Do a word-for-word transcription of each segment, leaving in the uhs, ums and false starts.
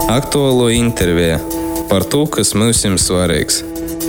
Aktuālo interviju par to, kas mums ir svarīgs.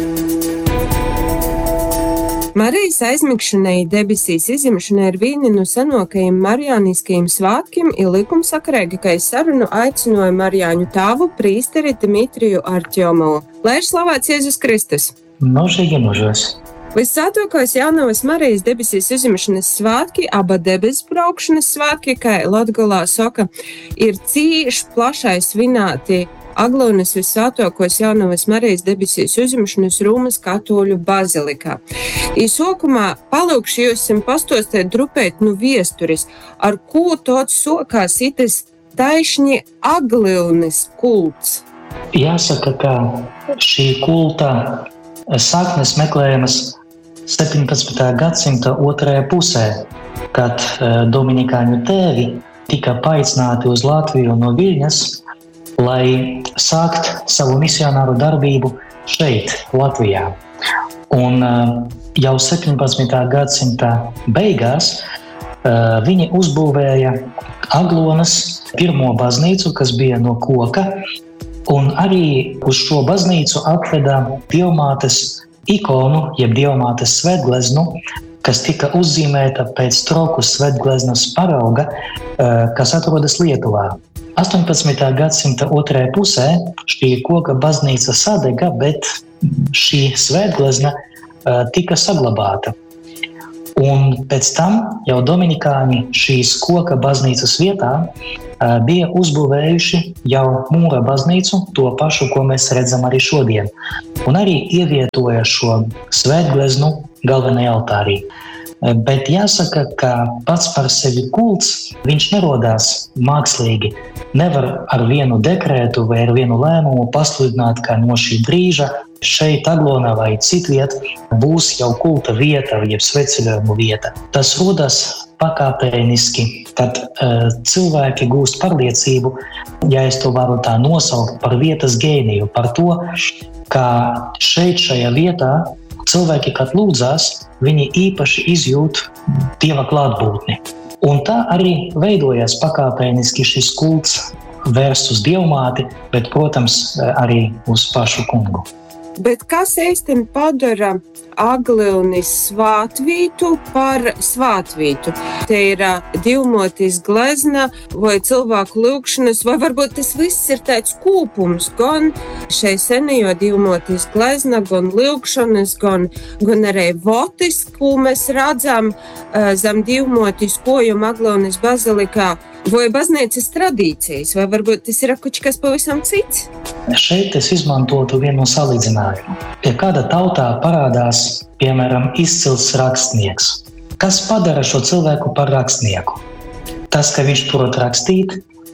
Marijas aizmigšanai debesīs izņemšanai ir viena no senākajiem marijāniskajiem svētkiem, ir likumsakarīgākai sarunu aicināja Marijāņu tēvu prīsteri Dimitriju Artjomovu. Lai ir slavēts Jēzus Kristus! Mūžīgi mūžos! Vissvētākais Jaunavas Marijas debesīs izņemšanas svētki, aba debesu braukšanas svētki, kā Latgolā saka, ir cīši plašai svinēti Aglūnas Vissvētākais Jaunavas Marijas debesīs uzņemšanas Rūmas katoļu bazilikā. Īsākumā palūkšu jūs pastostēt drupēt nu viesturis, ar ko tāds sokās itas taišņi Aglūnas kults. Jāsaka, ka šī kulta saknes meklējamas septiņpadsmitā gadsimta otrajā pusē, kad dominikāņu tēvi tika paaicināti uz Latviju no Viļņas, lai sākt savu misionāru darbību šeit, Latvijā. Un jau septiņpadsmitā gadsimta beigās viņi uzbūvēja Aglonas pirmo baznīcu, kas bija no koka, un arī uz šo baznīcu atveda Dievmātes ikonu, jeb Dievmātes svētgleznu, kas tika uzzīmēta pēc Trokus svētgleznas parauga, kas atrodas Lietuvā. astoņpadsmitā gadsimta otrajā pusē šī koka baznīca sadega, bet šī svētglezna tika saglabāta. Un pēc tam jau dominikāņi šīs koka baznīcas vietā bija uzbūvējuši jau mūra baznīcu, to pašu, ko mēs redzam arī šodien, un arī ievietoja šo svētgleznu galvenajā altārī. Bet jāsaka, ka pats par sevi kults, viņš nerodās mākslīgi. Nevar ar vienu dekrētu vai ar vienu lēmumu pasludināt, ka no šī brīža šeit Aglonā vai citviet būs jau kulta vieta, jeb sveceļojumu vieta. Tas rodas pakāpeniski, kad uh, cilvēki gūst pārliecību, ja es to varu tā nosaukt, par vietas gēniju, par to, ka šeit šajā vietā cilvēki, kad lūdzās, viņi īpaši izjūt Dieva klātbūtni. Un tā arī veidojas pakāpeniski šis kults vērsts uz Dievmāti, bet, protams, arī uz pašu kungu. Bet kas īstenībā padara Aglūnas svātvītu par svātvītu? Te ir Dievmātes glezna vai cilvēku lūgšanas, vai varbūt tas viss ir tāds kūpums, gan šai senajā Dievmātes glezna, gan lūgšanas, gan, gan arī votis, ko mēs redzam zem Dievmātes kojuma Aglūnas bazilikā, vai baznīcas tradīcijas, vai varbūt tas ir kaut kas pavisam cits? Šeit es izmantotu vienu salīdzinājumu. Ja kāda tautā parādās, piemēram, izcils rakstnieks, kas padara šo cilvēku par rakstnieku? Tas, ka viņš prot rakstīt,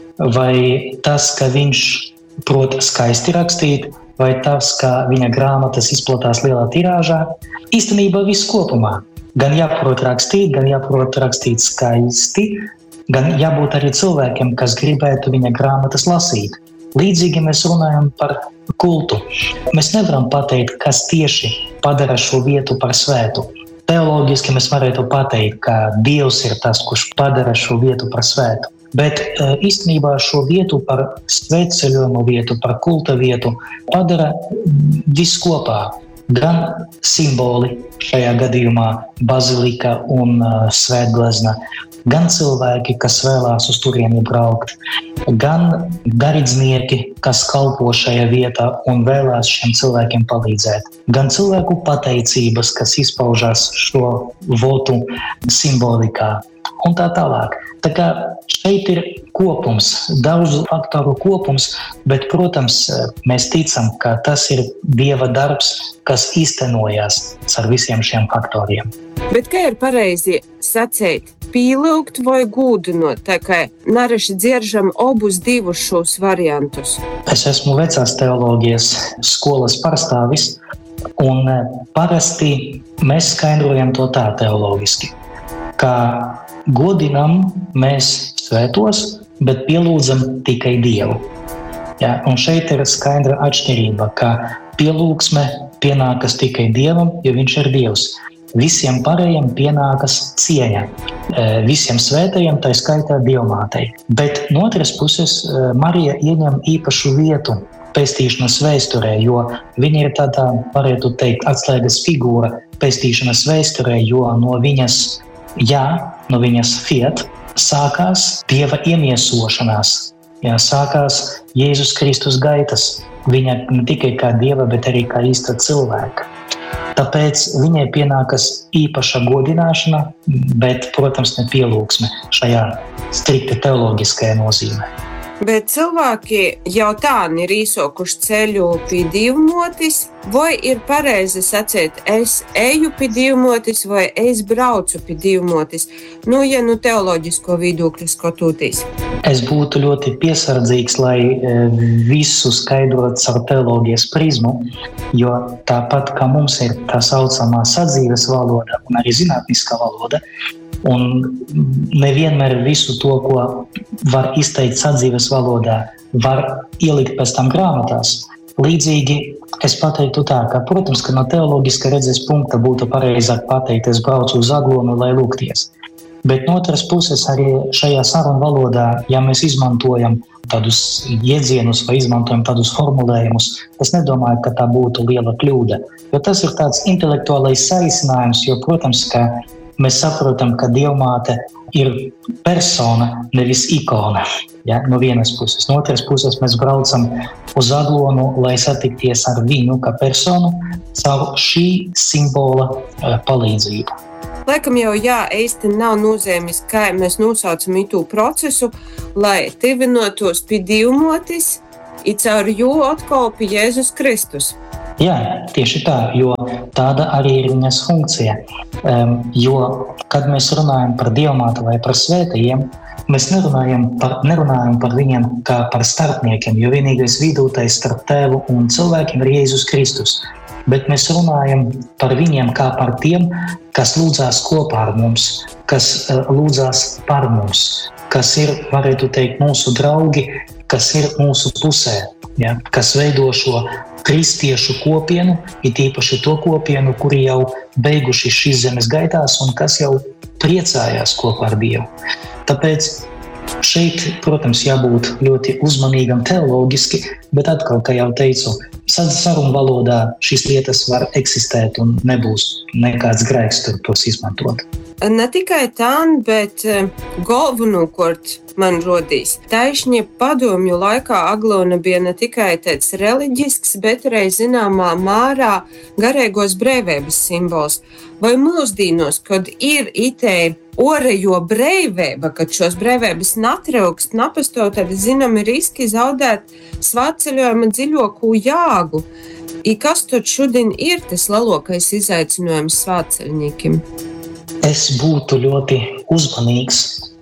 vai tas, ka viņš prot skaisti rakstīt, vai tas, ka viņa grāmatas izplatās lielā tirāžā? Īstenībā viss kopumā. Gan jāprot rakstīt, gan jāprot rakstīt skaisti, gan jābūt arī cilvēkiem, kas gribētu viņa grāmatas lasīt. Līdzīgi mēs runājam par kultu. Mēs nevaram pateikt, kas tieši padara šo vietu par svētu. Teoloģiski mēs varētu pateikt, ka Dievs ir tas, kurš padara šo vietu par svētu. Bet īstenībā šo vietu par svētceļojumu vietu, par kulta vietu padara viss kopā. Gan simboli, šajā gadījumā bazilika un uh, svētglezna, gan cilvēki, kas vēlās uz turieni braukt, gan garīdznieki, kas kalpo šajā vietā un vēlās šiem cilvēkiem palīdzēt, gan cilvēku pateicības, kas izpaužās šo votu simbolikā un tā tālāk. Tā kā šeit ir kopums, daudzu faktoru kopums, bet, protams, mēs ticam, ka tas ir Dieva darbs, kas īstenojās ar visiem šiem faktoriem. Bet kā ir pareizi sacīt, pīlūgt vai gūdinot, tā kā naraši dzieržam obus divus šos variantus? Es esmu vecās teoloģijas skolas pārstāvis, un parasti mēs skaidrojam to tā teoloģiski, ka godinam mēs svētos, bet pielūdzam tikai Dievu. Ja, un šeit ir skaidra atšķirība, ka pielūgsme pienākas tikai Dievam, jo viņš ir Dievs. visiem pārējiem pienākas cieņa. Visiem svētajiem, tā skaitā Dievmātei. Bet no otras puses Marija ieņem īpašu vietu pestīšanas vēsturē, jo viņa ir tādā, varētu teikt, atslēgas figūra pestīšanas vēsturē, jo no viņas jā, no viņas fiat sākās Dieva iemiesošanās. Jā, sākās Jēzus Kristus gaitas. Viņa ne tikai kā Dieva, bet arī kā īsta cilvēka. Tāpēc viņai pienākas īpaša godināšana, bet, protams, ne pielūgsme šajā strikti teoloģiskajā nozīmē. Bet cilvēki jau tā ir īsokuši ceļu pie Dievmotis, vai ir pareizi sacīt, es eju pie Dievmotis vai es braucu pie Dievmotis? Nu, ja nu teoloģisko viedokļu skatoties. Es būtu ļoti piesardzīgs, lai visu skaidrotu caur teoloģijas prizmu, jo tāpat kā mums ir tā saucamā sadzīves valoda un arī zinātniskā valoda, un nevienmēr visu to, ko var izteikt sadzīves valodā, var ielikt pēc tam grāmatās. Līdzīgi es pateiktu tā, ka, protams, ka no teoloģiska redzes punkta būtu pareizāk pateikt, es braucu uz Aglonu, lai lūgties. Bet no otras puses arī šajā sarunu valodā, ja mēs izmantojam tādus iedzienus vai izmantojam tādus formulējumus, es nedomāju, ka tā būtu liela kļūda. Jo tas ir tāds intelektuālais saīsinājums, jo, protams, ka mēs saprotam, ka Dievmāte ir persona, nevis ikona. Ja? No vienas puses. No otras puses mēs braucam uz Aglonu, lai satikties ar viņu kā personu caur šī simbola uh, palīdzību. Laikam jau jā, īsti nav nozīmes, kā mēs nosaucam itū procesu, lai tivinotos pie Dievmotis, i caur jū atkal pie Jēzus Kristus. Jā, tieši tā, jo tāda arī ir viņas funkcija. Um, jo, kad mēs runājam par Dievmāti vai par svētajiem, mēs nerunājam par, nerunājam par viņiem kā par starpniekiem, jo vienīgais vidūtais starp tēvu un cilvēkiem ir Jēzus Kristus. Bet mēs runājam par viņiem kā par tiem, kas lūdzās kopā ar mums, kas uh, lūdzās par mums, kas ir, varētu teikt, mūsu draugi, kas ir mūsu pusē, ja? Kas veido šo kristiešu kopienu, it īpaši to kopienu, kuri jau beiguši šīs zemes gaitās un kas jau priecājās kopā ar Dievu. Tāpēc šeit, protams, jābūt ļoti uzmanīgam teoloģiski, bet atkal, kā jau teicu, sarunu valodā šīs lietas var eksistēt un nebūs nekāds grēks tur tos izmantot. Ne tikai tā, bet galvenokārt man rodīs. Taišņi padomju laikā Aglona bija ne tikai tāds reliģisks, bet arī zināmā mārā garīgos brīvības simbols. Vai mūsdīnos, kad ir itei orejo brīvība, kad šos brīvības natraukst, napastot, tad zinām ir riski zaudēt svētceļojuma dziļāko jāgu. I kas tad šodien ir tas lielākais izaicinājums svētceļniekiem? Es būtu ļoti uzmanīgs,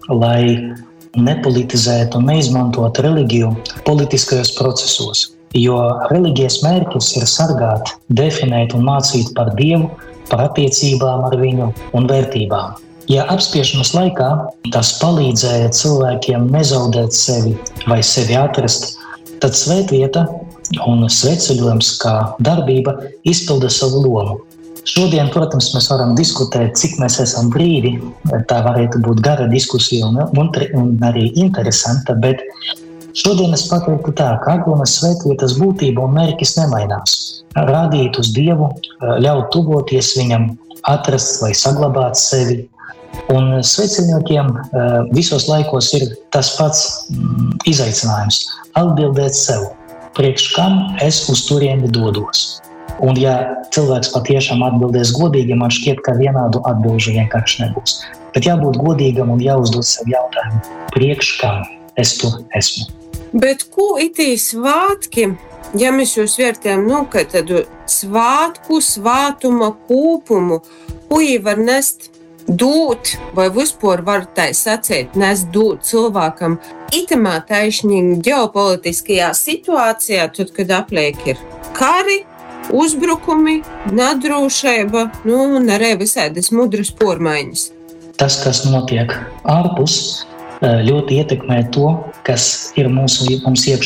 lai nepolitizētu un neizmantot reliģiju politiskajos procesos, jo reliģijas mērķis ir sargāt, definēt un mācīt par Dievu, par attiecībām ar viņu un vērtībām. Ja apspiešanas laikā tas palīdzēja cilvēkiem nezaudēt sevi vai sevi atrast, tad svētvieta un svētceļojums kā darbība izpilda savu lomu. Šodien, protams, mēs varam diskutēt, cik mēs esam brīvi, tā varētu būt gara diskusija un, un, un arī interesanta, bet šodien es pateiktu tā, ka Aglonas svētvietas būtība un mērķis nemainās. Rādīt uz Dievu, ļaut tuvoties viņam, atrast vai saglabāt sevi. Un svētceļniekiem visos laikos ir tas pats izaicinājums – atbildēt sev, priekš kam es uz turieni dodos. Un ja cilvēks patiešām atbildēs godīgi, man šķiet, ka vienādu atbilžu vienkārši nebūs. Bet jābūt godīgam un jāuzdod sev jautājumu, priekš kam es tur esmu. Bet ko itī svātki, ja mēs jūs vērtējam, nu, ka tādu svātku, svātuma kūpumu, ko jī var nest dūt, vai vispār var tā sacīt, nest dūt cilvēkam itamā taišņīgi ģeopolitiskajā situācijā, tad, kad apliek ir kari, uzbrukumi, nedrošība, nu, un arī visādas mudras pormaiņas. Tas, kas notiek ārpus, ļoti ietekmē to, kas ir mūsu, mums iekšā.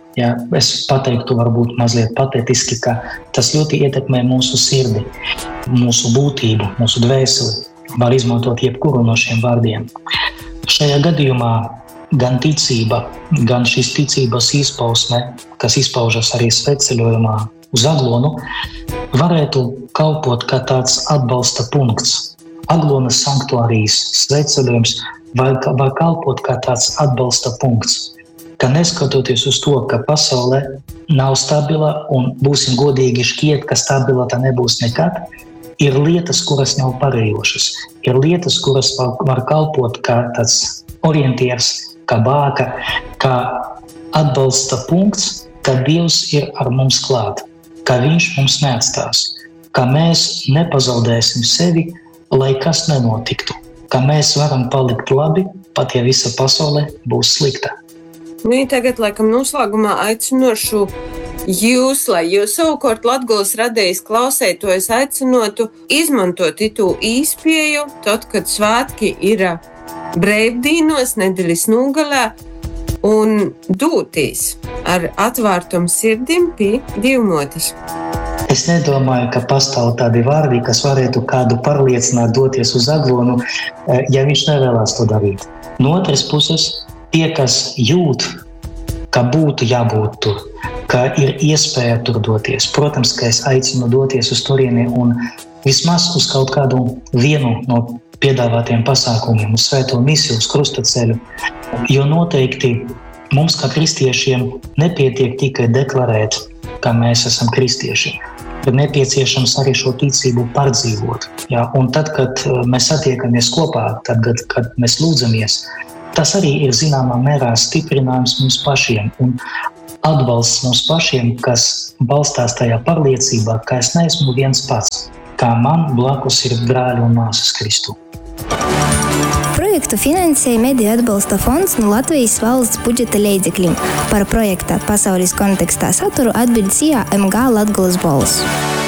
Ja, es pateiktu varbūt mazliet patetiski, ka tas ļoti ietekmē mūsu sirdi, mūsu būtību, mūsu dvēseli. Var izmantot jebkuru no šiem vārdiem. Šajā gadījumā gan ticība, gan šīs ticības izpausme, kas izpaužas arī svētceļojumā uz Aglonu, varētu kalpot kā tāds atbalsta punkts. Aglonas sanktuārijas svētceļojums var, var kalpot kā tāds atbalsta punkts, ka neskatoties uz to, ka pasaule nav stabila un būsim godīgi šķiet, ka stabilitāte nebūs nekad, ir lietas, kuras nav parejošas, ir lietas, kuras var, var kalpot kā tāds orientieris, kā bāka, kā atbalsta punkts, ka Dievs ir ar mums klāt, ka Viņš mums neatstās, ka mēs nepazaudēsim sevi, lai kas nenotiktu, ka mēs varam palikt labi, pat ja visa pasaule būs slikta. Nu, tagad, laikam, noslēgumā aicinošu jūs, lai jūs savukārt Latgulas radējas klausētojus aicinotu izmantot itu īspēju, tad, kad svētki ir brīvdīnos, nedēļas nogalē, un dūtīs ar atvērtam sirdim pie Dievmotes. Es nedomāju, ka pastāv tādi vārdi, kas varētu kādu pārliecināt doties uz Aglonu, ja viņš nevēlas to darīt. No otras puses, tie, kas jūt, ka būtu jābūt tur, ka ir iespēja tur doties. Protams, ka es aicinu doties uz turieni un vismaz uz kaut kādu vienu no piedāvātiem pasākumiem, uz svēto misiju, uz krustaceļu, jo noteikti mums, kā kristiešiem, nepietiek tikai deklarēt, ka mēs esam kristieši. Ir nepieciešams arī šo ticību pārdzīvot. Ja? Un tad, kad mēs satiekamies kopā, tad, kad, kad mēs lūdzamies, tas arī ir zināmā mērā stiprinājums mums pašiem un atbalsts mums pašiem, kas balstās tajā pārliecībā, ka es neesmu viens pats, kā man blakus ir brāļi un māsas Kristu. Projektu finansēja Mediju atbalsta fonds no Latvijas valsts budžeta līdzekļiem. Par projekta pasaules kontekstā saturu atbild C I A M G Latgulas balss.